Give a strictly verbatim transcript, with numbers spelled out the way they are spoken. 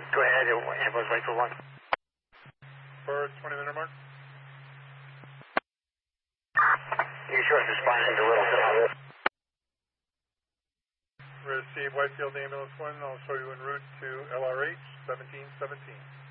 Go ahead, ambulance right for one. For twenty minute mark. You sure it's responding to Littleton? Receive Whitefield Ambulance one, I'll show you en route to L R H seventeen seventeen.